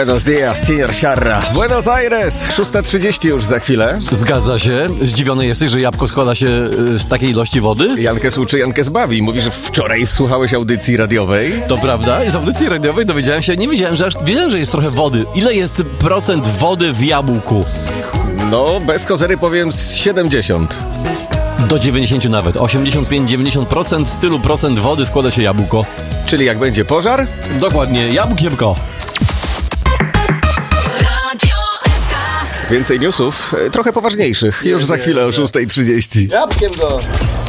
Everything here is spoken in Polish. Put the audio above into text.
Buenos dias, señor Sierra. Buenos Aires, 6:30 już za chwilę. Zgadza się. Zdziwiony jesteś, że jabłko składa się z takiej ilości wody? Jankes uczy, Jankes bawi. Mówi, że wczoraj słuchałeś audycji radiowej. To prawda. Z audycji radiowej dowiedziałem się, nie wiedziałem, wiedziałem, że jest trochę wody. Ile jest procent wody w jabłku? No, bez kozery powiem z 70. Do 90 nawet. 85-90% z tylu procent wody składa się jabłko. Czyli jak będzie pożar? Dokładnie, jabłkiemko. Więcej newsów, trochę poważniejszych, już za chwilę o 6:30. Jabłkiem go.